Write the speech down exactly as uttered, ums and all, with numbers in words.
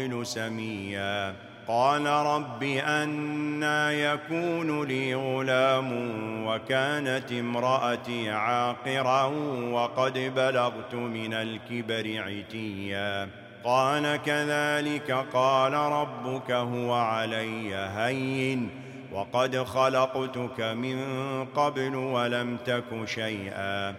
سميا قال رب أنى يكون لي غلام وكانت امرأتي عاقرا وقد بلغت من الكبر عتيا قال كذلك قال ربك هو علي هين وقد خلقتك من قبل ولم تك شيئا